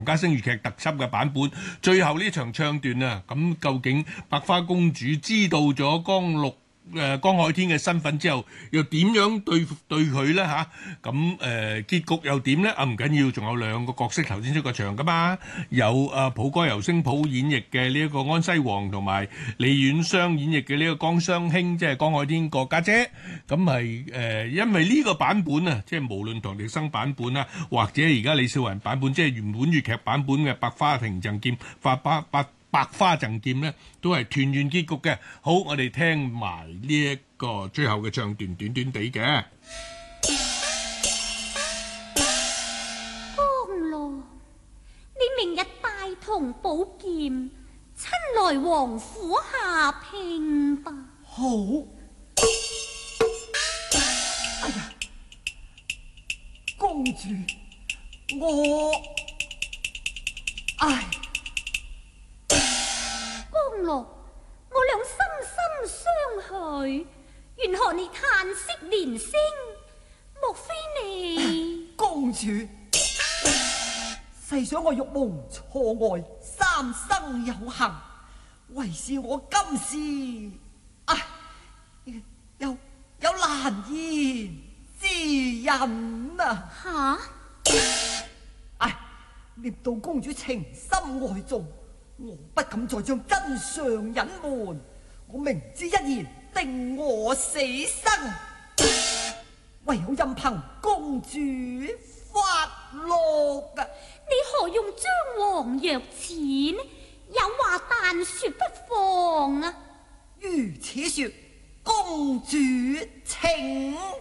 家星粵劇特輯嘅版本，最後呢場唱段啊，咁究竟百花公主知道咗江海天嘅身份之後，又點樣對佢呢？咁結局又點呢？唔緊要，仲有兩個角色頭先出過場噶嘛，有普歌尤聲普演繹嘅呢一個安西王，同埋李婉霜演繹嘅呢個江雙卿，即係江海天個家姐。咁係因為呢個版本啊，即係無論唐滌生版本啊，或者而家李少雲版本，即係原本粵劇版本嘅《百花亭贈劍》百花贈劍呢，都係團圓結局嘅。好，我哋聽埋呢一個最後嘅唱段，短短地嘅。 江郎，你明日帶同寶劍，親來王府下聘吧。 好。哎呀，公主，唉。 江郎，我倆心心相許，願何你嘆息連聲？莫非你？ 公主，細想我玉蒙錯愛，三生有幸，為是我今時有難言之隱啊！唉，念到公主情深愛重，我不敢再將真相隱瞞，我明知一言定我死生，唯有任憑公主發落啊！ 你何用將王若此呢？有話但說不放啊！ 如此說，公主請。